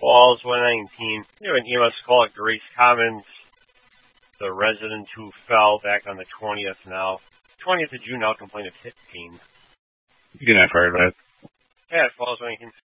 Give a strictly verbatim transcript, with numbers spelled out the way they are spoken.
Falls one nineteen. You know, an E M S call at Grace Commons. The resident who fell back on the twentieth now. twentieth of June now, complaint of hip pain. Good night, Firefight. Yeah, Falls one nineteen.